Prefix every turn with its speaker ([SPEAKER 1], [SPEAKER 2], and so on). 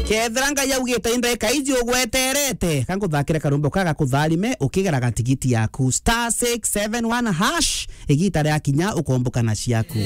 [SPEAKER 1] Kethranga yaugite indeka izi ugweterete kanguthakire karumbo kaga kutharime ukigeraga tigiti yaku *671# igita ria kinya ukomboka na ciaku.